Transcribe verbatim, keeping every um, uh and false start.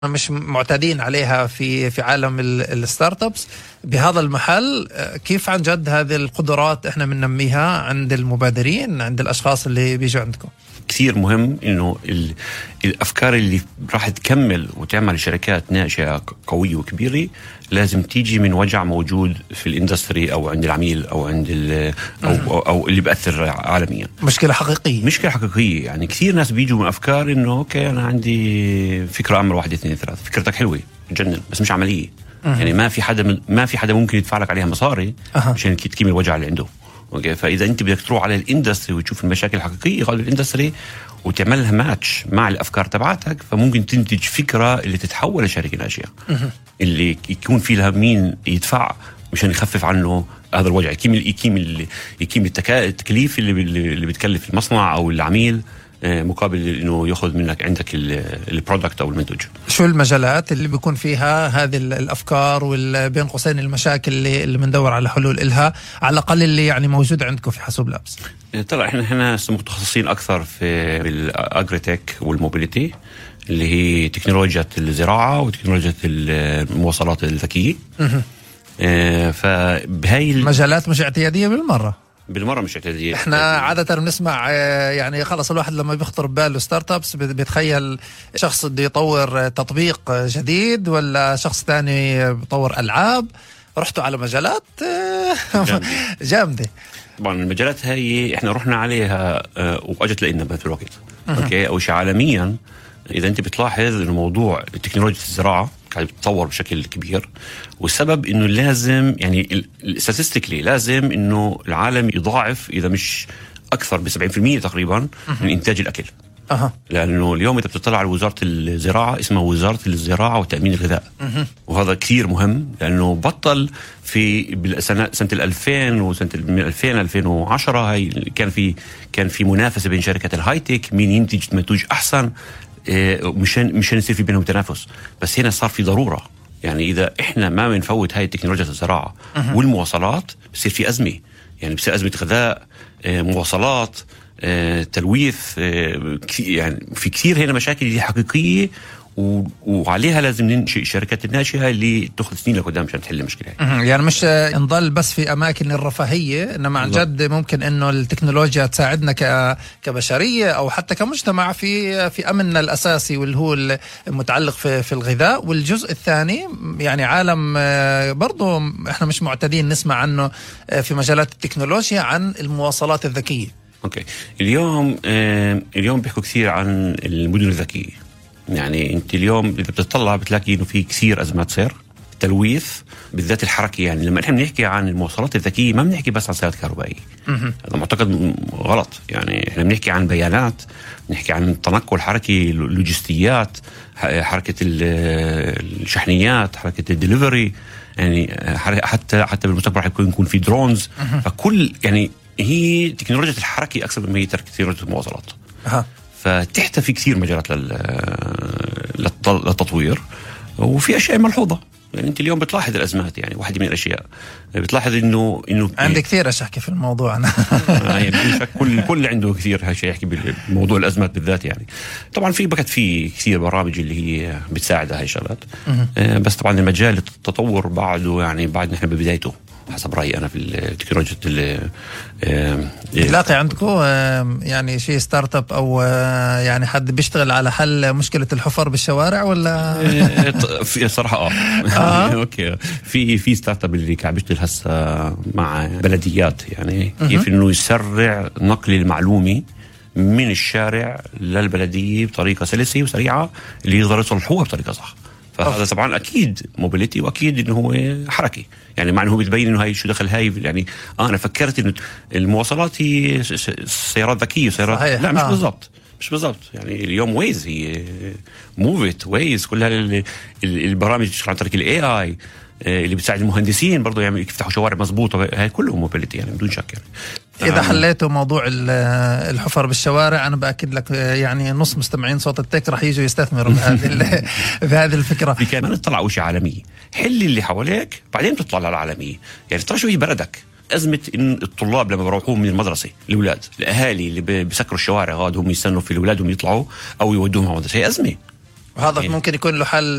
مش معتادين عليها في في عالم الستارت ابس. بهذا المحل كيف عن جد هذه القدرات احنا بننميها عند المبادرين، عند الاشخاص اللي بيجوا عندكم؟ كثير مهم انه الافكار اللي راح تكمل وتعمل شركات ناشئه قويه وكبيره لازم تيجي من وجع موجود في الاندستري او عند العميل او عند أو, أو, او اللي بيأثر عالميا. مشكله حقيقيه مشكله حقيقيه يعني كثير ناس بيجوا من افكار انه اوكي انا عندي فكره امر واحد اثنين ثلاثه، فكرتك حلوه تجنن بس مش عمليه. أه. يعني ما في حدا ما في حدا ممكن يدفع لك عليها مصاري عشان تكمل الوجع اللي عنده. اوكي، فاذا انت بدك تروح على الاندستري وتشوف المشاكل الحقيقيه قبل الاندستري وتعملها ماتش مع الافكار تبعتك، فممكن تنتج فكره اللي تتحول لشركه ناشئه اللي يكون في لها مين يدفع مشان يخفف عنه هذا الوجع، يكيم يكيم يكيم التكاليف اللي اللي بتكلف المصنع او العميل مقابل انه ياخذ منك عندك البرودكت او المنتج. شو المجالات اللي بيكون فيها هذه الافكار والبين قوسين المشاكل اللي اللي بندور على حلول لها، على الاقل اللي يعني موجوده عندكم في حاسوب لابس؟ طلع احنا احنا متخصصين اكثر في الاجريتك والموبيليتي اللي هي تكنولوجيا الزراعه وتكنولوجيا المواصلات الذكيه. اه فبهاي المجالات مش اعتياديه بالمره بالمره مش اعتياديه. احنا عاده بنسمع يعني خلص الواحد لما بيخطر بباله ستارت ابس بيتخيل شخص بده يطور تطبيق جديد ولا شخص ثاني بيطور العاب. رحتوا على مجالات جامده. طبعا المجالات هاي احنا رحنا عليها واجت لنا بهذا الوقت. اوكي، اول شيء عالميا اذا انت بتلاحظ انه موضوع تكنولوجيا الزراعه قاعد يتطور بشكل كبير، والسبب انه لازم يعني statistically لازم انه العالم يضاعف اذا مش اكثر ب سبعين بالمئة تقريبا من انتاج الاكل. أه. لانه اليوم اذا بتطلع على وزاره الزراعه اسمها وزاره الزراعه وتامين الغذاء. أه. وهذا كثير مهم لانه بطل في بالسنه سنه الألفين وسنه ألفين ألفين وعشرة هاي كان في كان في منافسه بين شركات الهاي تك مين ينتج منتوج احسن مشان مشان يصير في بينهم تنافس. بس هنا صار في ضروره، يعني اذا احنا ما بنفوت هاي التكنولوجيا الزراعه أه. والمواصلات بصير في ازمه، يعني بصير ازمه غذاء، مواصلات، تلويث، يعني في كثير هنا مشاكل دي حقيقيه وعليها لازم ننشئ شركات الناشئه اللي تاخذ سنين لقدام عشان تحل المشكله هاي. يعني مش نضل بس في اماكن الرفاهيه، انما عن جد ممكن انه التكنولوجيا تساعدنا كبشريه او حتى كمجتمع في في امننا الاساسي واللي هو المتعلق في في الغذاء. والجزء الثاني يعني عالم برضه احنا مش معتادين نسمع عنه في مجالات التكنولوجيا، عن المواصلات الذكيه. اوكي، اليوم آه اليوم بيحكوا كثير عن المدن الذكيه. يعني انت اليوم اذا بتطلع بتلاقي انه في كثير ازمات سير، تلويث بالذات الحركي. يعني لما احنا بنحكي عن المواصلات الذكيه ما بنحكي بس عن سيارات كهربائيه، هذا معتقد غلط. يعني احنا بنحكي عن بيانات، بنحكي عن تنقل حركي، لوجستيات، حركه الشحنيات، حركه الدليفري، يعني حتى حتى بالمستقبل حيكون يكون في درونز. فكل يعني هي تكنولوجيا الحركه اكثر من هي تكنولوجيا المواصلات. أه. فتحتها في كثير مجالات للتطوير، وفي اشياء ملحوظه. يعني انت اليوم بتلاحظ الازمات، يعني واحده من الاشياء بتلاحظ انه انه عندي كثير ايش احكي في الموضوع انا. يعني كل كل عنده كثير هالشيء يحكي بموضوع الازمات بالذات. يعني طبعا في بكت في كثير برامج اللي هي بتساعد هاي الشغلات، بس طبعا المجال التطور بعده يعني بعد نحن ببدايته حسب رأيي أنا في التكنولوجيا اللي تلاقي عندكم يعني شيء ستارت اب أو يعني حد بيشتغل على حل مشكلة الحفر بالشوارع ولا؟ في صراحة آه, آه. أوكي، في في ستارت اب اللي قاعد بيشتغل هسه مع بلديات، يعني كيف إنه يسرع نقل المعلومة من الشارع للبلدية بطريقة سلسة وسريعة اللي يقدر يصلحوها بطريقة صح. فهذا طبعا اكيد موبيليتي، واكيد انه هو حركي. يعني مع انه هو بتبين انه هاي شو دخل هاي، يعني آه انا فكرت انه المواصلات هي سيارات ذكيه وسيارات صحيح. لا مش آه. بالضبط مش بالضبط. يعني اليوم ويز هي موفيت ويز كلها البرامج عن طريق الاي اي اللي بتساعد المهندسين برضه يعني يفتحوا شوارع مضبوطه. هاي كله موبيليتي يعني بدون شك. يعني إذا حليتوا موضوع الحفر بالشوارع أنا بأكد لك يعني نص مستمعين صوت التك رح يجوا يستثمروا بهذه بهذه الفكرة. ما نطلع أول شيء عالمية، حل اللي حواليك بعدين تطلع على العالمية. يعني ترى شو هي بلدك. أزمة إن الطلاب لما بروحوا من المدرسة، الأولاد الأهالي اللي بيسكروا الشوارع هاد هم يستنوا في الأولاد هم يطلعوا أو يودوهم على المدرسة، هي أزمة. وهذا ممكن يكون له حل